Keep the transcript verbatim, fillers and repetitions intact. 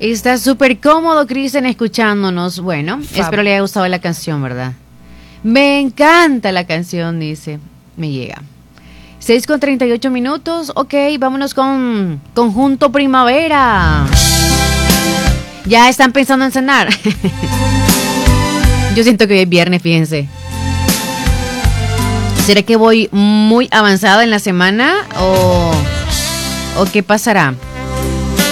Está súper cómodo, Cristian, escuchándonos. Bueno, Fab. Espero le haya gustado la canción, ¿verdad? Me encanta la canción, dice. Me llega. seis con treinta y ocho minutos. Ok, vámonos con Conjunto Primavera. Ya están pensando en cenar. Yo siento que hoy es viernes, fíjense. ¿Será que voy muy avanzada en la semana o, o qué pasará?